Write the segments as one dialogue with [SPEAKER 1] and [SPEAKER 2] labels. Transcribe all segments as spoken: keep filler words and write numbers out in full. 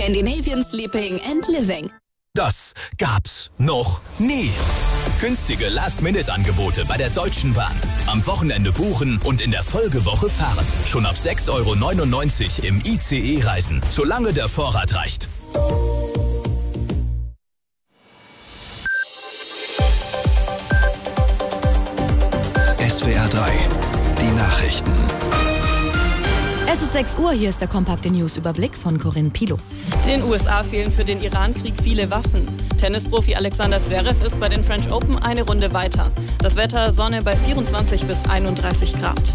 [SPEAKER 1] Scandinavian Sleeping and Living.
[SPEAKER 2] Das gab's noch nie. Günstige Last-Minute-Angebote bei der Deutschen Bahn. Am Wochenende buchen und in der Folgewoche fahren. Schon ab sechs Euro neunundneunzig im I C E reisen, solange der Vorrat reicht.
[SPEAKER 3] S W R drei, die Nachrichten.
[SPEAKER 4] Es ist sechs Uhr, hier ist der kompakte News-Überblick von Corinne Pilo.
[SPEAKER 5] Den U S A fehlen für den Iran-Krieg viele Waffen. Tennisprofi Alexander Zverev ist bei den French Open eine Runde weiter. Das Wetter Sonne bei vierundzwanzig bis einunddreißig Grad.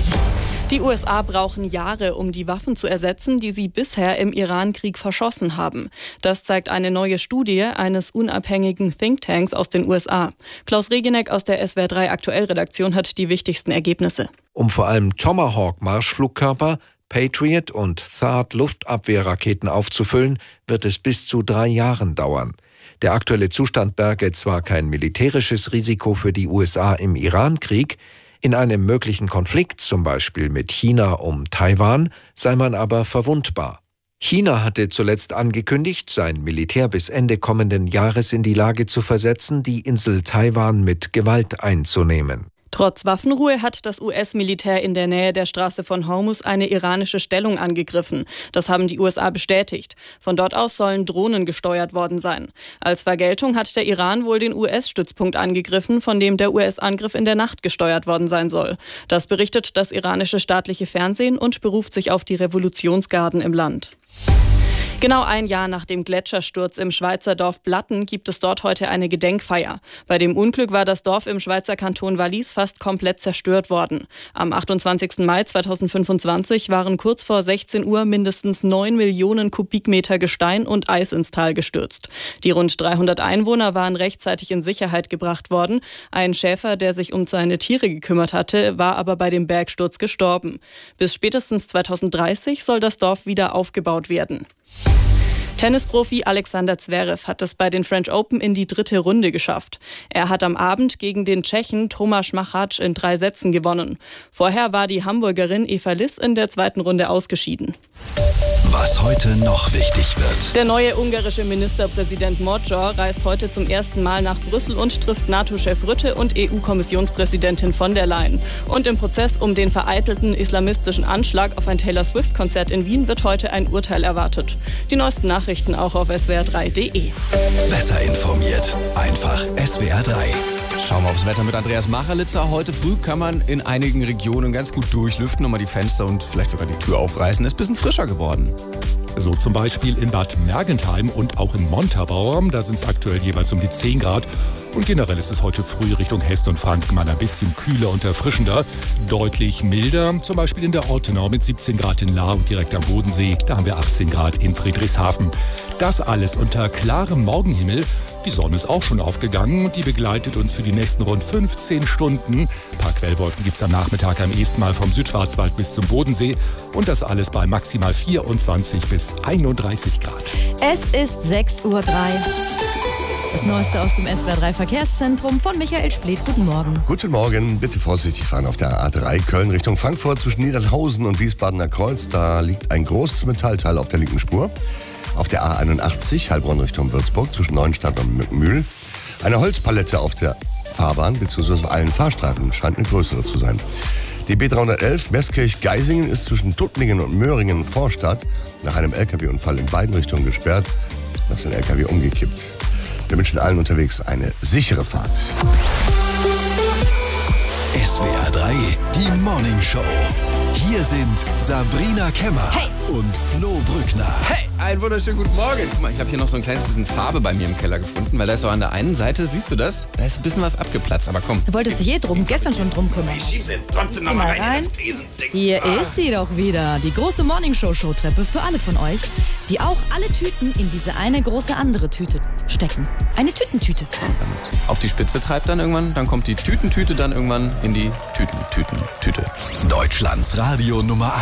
[SPEAKER 5] Die U S A brauchen Jahre, um die Waffen zu ersetzen, die sie bisher im Iran-Krieg verschossen haben. Das zeigt eine neue Studie eines unabhängigen Thinktanks aus den U S A. Klaus Regeneck aus der S W R drei Aktuell-Redaktion hat die wichtigsten Ergebnisse.
[SPEAKER 6] Um vor allem Tomahawk-Marschflugkörper, Patriot und Thad-Luftabwehrraketen aufzufüllen, wird es bis zu drei Jahren dauern. Der aktuelle Zustand berge zwar kein militärisches Risiko für die U S A im Iran-Krieg, in einem möglichen Konflikt, zum Beispiel mit China um Taiwan, sei man aber verwundbar. China hatte zuletzt angekündigt, sein Militär bis Ende kommenden Jahres in die Lage zu versetzen, die Insel Taiwan mit Gewalt einzunehmen.
[SPEAKER 5] Trotz Waffenruhe hat das U S-Militär in der Nähe der Straße von Hormuz eine iranische Stellung angegriffen. Das haben die U S A bestätigt. Von dort aus sollen Drohnen gesteuert worden sein. Als Vergeltung hat der Iran wohl den U S-Stützpunkt angegriffen, von dem der U S-Angriff in der Nacht gesteuert worden sein soll. Das berichtet das iranische staatliche Fernsehen und beruft sich auf die Revolutionsgarden im Land. Genau ein Jahr nach dem Gletschersturz im Schweizer Dorf Blatten gibt es dort heute eine Gedenkfeier. Bei dem Unglück war das Dorf im Schweizer Kanton Wallis fast komplett zerstört worden. Am achtundzwanzigsten Mai zweitausendfünfundzwanzig waren kurz vor sechzehn Uhr mindestens neun Millionen Kubikmeter Gestein und Eis ins Tal gestürzt. Die rund dreihundert Einwohner waren rechtzeitig in Sicherheit gebracht worden. Ein Schäfer, der sich um seine Tiere gekümmert hatte, war aber bei dem Bergsturz gestorben. Bis spätestens zweitausenddreißig soll das Dorf wieder aufgebaut werden. Tennisprofi Alexander Zverev hat es bei den French Open in die dritte Runde geschafft. Er hat am Abend gegen den Tschechen Tomáš Machač in drei Sätzen gewonnen. Vorher war die Hamburgerin Eva Liss in der zweiten Runde ausgeschieden.
[SPEAKER 3] Was heute noch wichtig wird.
[SPEAKER 5] Der neue ungarische Ministerpräsident Magyar reist heute zum ersten Mal nach Brüssel und trifft NATO-Chef Rutte und E U-Kommissionspräsidentin von der Leyen. Und im Prozess um den vereitelten islamistischen Anschlag auf ein Taylor Swift-Konzert in Wien wird heute ein Urteil erwartet. Die neuesten Nachrichten auch auf S W R drei punkt de.
[SPEAKER 3] Besser informiert, einfach S W R drei.
[SPEAKER 7] Schauen wir aufs Wetter mit Andreas Machelitzer. Heute früh kann man in einigen Regionen ganz gut durchlüften und mal die Fenster und vielleicht sogar die Tür aufreißen. Ist ein bisschen frischer geworden.
[SPEAKER 8] So zum Beispiel in Bad Mergentheim und auch in Montabaur. Da sind es aktuell jeweils um die zehn Grad. Und generell ist es heute früh Richtung Hessen und Franken mal ein bisschen kühler und erfrischender. Deutlich milder, zum Beispiel in der Ortenau mit siebzehn Grad in Lahr und direkt am Bodensee. Da haben wir achtzehn Grad in Friedrichshafen. Das alles unter klarem Morgenhimmel. Die Sonne ist auch schon aufgegangen und die begleitet uns für die nächsten rund fünfzehn Stunden. Ein paar Quellwolken gibt es am Nachmittag am ehesten Mal vom Südschwarzwald bis zum Bodensee. Und das alles bei maximal vierundzwanzig bis einunddreißig Grad.
[SPEAKER 4] Es ist sechs Uhr drei. Das Neueste aus dem S W R drei Verkehrszentrum von Michael Spleth. Guten Morgen.
[SPEAKER 9] Guten Morgen. Bitte vorsichtig fahren auf der A drei Köln Richtung Frankfurt zwischen Niedernhausen und Wiesbadener Kreuz. Da liegt ein großes Metallteil auf der linken Spur. Auf der A einundachtzig Heilbronn Richtung Würzburg zwischen Neuenstadt und Mückenmühl. Eine Holzpalette auf der Fahrbahn bzw. auf allen Fahrstreifen scheint eine größere zu sein. Die B dreihundertelf Meßkirch-Geisingen ist zwischen Tuttlingen und Möhringen Vorstadt nach einem L K W-Unfall in beiden Richtungen gesperrt. Da ist ein L K W umgekippt. Wir wünschen allen unterwegs eine sichere Fahrt.
[SPEAKER 3] S W R drei, die Morning Show. Hier sind Sabrina Kemmer
[SPEAKER 7] Hey.
[SPEAKER 3] und Flo Brückner.
[SPEAKER 7] Hey, einen wunderschönen guten Morgen. Guck mal, ich habe hier noch so ein kleines bisschen Farbe bei mir im Keller gefunden, weil da ist so an der einen Seite, siehst du das? Da ist ein bisschen was abgeplatzt, aber komm.
[SPEAKER 4] Du wolltest dich eh drum, gestern schon drum kümmern.
[SPEAKER 2] Ich schieb's jetzt trotzdem noch mal rein, rein in das Riesending.
[SPEAKER 4] Hier ah. ist sie doch wieder, die große Morning-Show-Showtreppe für alle von euch, die auch alle Tüten in diese eine große andere Tüte stecken. Eine Tütentüte.
[SPEAKER 7] Auf die Spitze treibt dann irgendwann, dann kommt die Tütentüte dann irgendwann in die Tüten-Tüten-Tüte.
[SPEAKER 3] Deutschlands Radio Nummer eins.